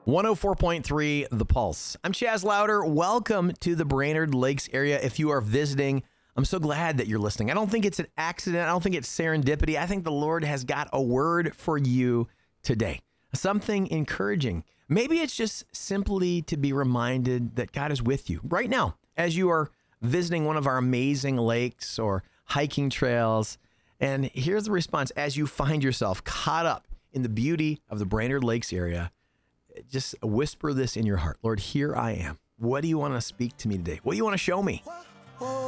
104.3 The Pulse. I'm Chaz Louder. Welcome to the Brainerd Lakes area. If you are visiting, I'm so glad that you're listening. I don't think it's an accident. I don't think it's serendipity. I think the Lord has got a word for you today. Something encouraging. Maybe it's just simply to be reminded that God is with you right now as you are visiting one of our amazing lakes or hiking trails. And here's the response as you find yourself caught up in the beauty of the Brainerd Lakes area. Just whisper this in your heart. Lord, here I am. What do you want to speak to me today? What do you want to show me?